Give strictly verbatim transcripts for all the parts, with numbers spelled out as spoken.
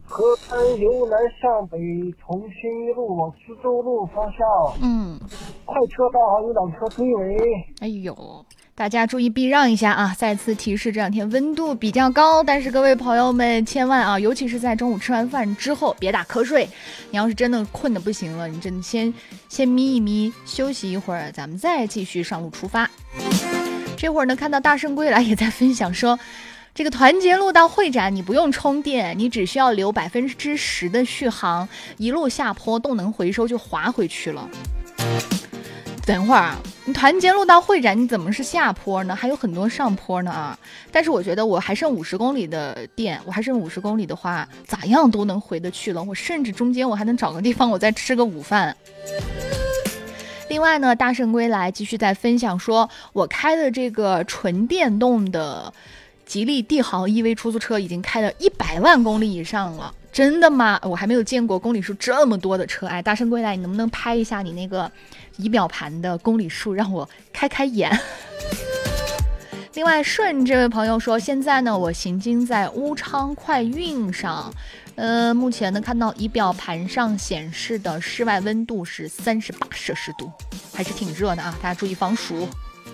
河南由南向北，从新一路往苏州路方向。 嗯， 快车道还有辆车追尾。 哎呦，大家注意避让一下啊！再次提示，这两天温度比较高，但是各位朋友们千万啊，尤其是在中午吃完饭之后，别打瞌睡。你要是真的困得不行了，你真的先先眯一眯，休息一会儿，咱们再继续上路出发。这会儿呢，看到大圣归来也在分享说，这个团结路到会展，你不用充电，你只需要留百分之十的续航，一路下坡动能回收就滑回去了。等会儿啊，你团结路到会展，你怎么是下坡呢？还有很多上坡呢啊！但是我觉得我还剩五十公里的电，我还剩五十公里的话，咋样都能回得去了。我甚至中间我还能找个地方，我再吃个午饭。另外呢，大圣归来继续在分享说，我开的这个纯电动的吉利帝豪 E V 出租车已经开了一百万公里以上了。真的吗？我还没有见过公里数这么多的车。哎，大圣归来，你能不能拍一下你那个仪表盘的公里数，让我开开眼？另外，顺这位朋友说，现在呢，我行经在乌昌快运上，呃，目前呢看到仪表盘上显示的室外温度是三十八摄氏度，还是挺热的啊，大家注意防暑。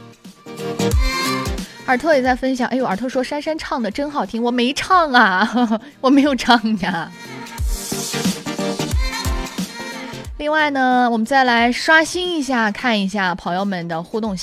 尔特也在分享，哎呦，尔特说珊珊唱的真好听，我没唱啊，呵呵，我没有唱呀。另外呢，我们再来刷新一下，看一下朋友们的互动